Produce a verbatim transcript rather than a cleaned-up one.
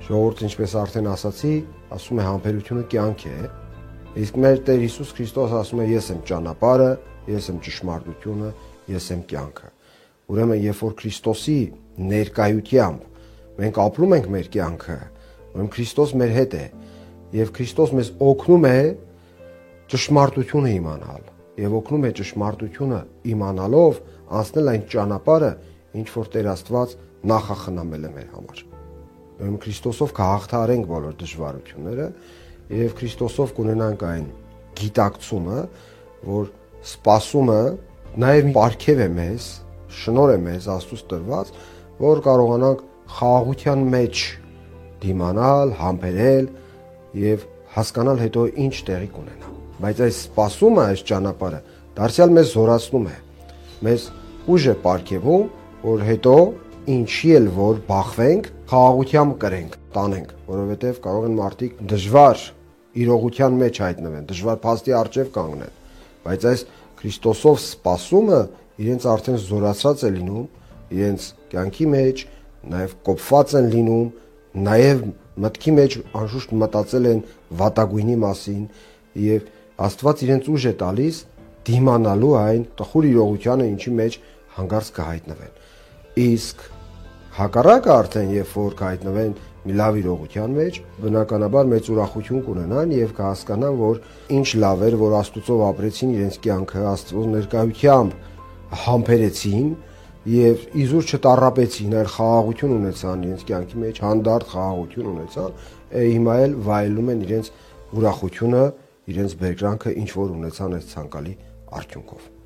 Ժողովուրդ, ինչպես արդեն ասացի, ասում է համբերությունը կյանք է, իսկ մեր Տեր Հիսուս Քրիստոս ասում է ես եմ ճանապարհը, ես եմ ճշմարտությունը, ես եմ կյանքը։ Ուրեմն, երբ որ Քրիստոսի ներկայությամբ մենք ապրում ենք մեր կյանքը, ուրեմն Քրիստոս մեր հետ է, եւ Քրիստոս մեզ օգնում է ճշմարտությունը իմանալ, եւ օգնում է ճշմարտությունը իմանալով անցնել այն ճանապարհը, ինչ որ Տեր Աստված նախախնամել է մեր համար։ Ուրեմն Քրիստոսով կհաղթահարենք բոլոր դժվարությունները եւ Քրիստոսով կունենանք այն գիտակցումը, որ սպասումը նաեւ պարգև է մեզ, շնորհ է մեզ Աստծուց տրված, որ կարողանանք խաղաղության մեջ դիմանալ, համբերել եւ հասկանալ հետո ինչ տեղի կունենա։ Բայց այս սպասումը, այս ճանապարհը դարձյալ մեզ զորացնում է, մեզ ուժ է պարգևում, որ հետո ինչի էլ որ բախվենք, խաղաղությամբ կրենք, տանենք, որովհետև կարող են մարդիկ դժվար իրողության մեջ հայտնվեն, դժվար փաստի առջև կանգնեն, բայց այս Քրիստոսով սպասումը իրենց արդեն զորացած է լինում, իրենց կյանքի մեջ նաև կոփված են լինում, նաև մտքի մեջ անշուշտ մտածել են վատագույնի մասին եւ Աստված իրենց ուժ է տալիս դիմանալու այն տխուր իրողությանը, ինչի մեջ հանգարց կհայտնվեն։ Իսկ հակառակը արդեն երբ որ կհայտնվեն մի լավ իրողության մեջ, բնականաբար մեծ ուրախություն կունենան եւ կհասկանան, որ ինչ լավ էր, որ Աստծով ապրեցին իրենց կյանքը, Աստծո ներկայությամբ համբերեցին եւ իզուր չտառապեցին, այլ խաղաղություն ունեցան իրենց կյանքի մեջ, հանդարտ խաղաղություն ունեցան, հիմա էլ վայելում են իրենց ուրախությունը, իրենց բերկրանքը, ինչ որ ունեցան այս ցանկալի արդյունքով։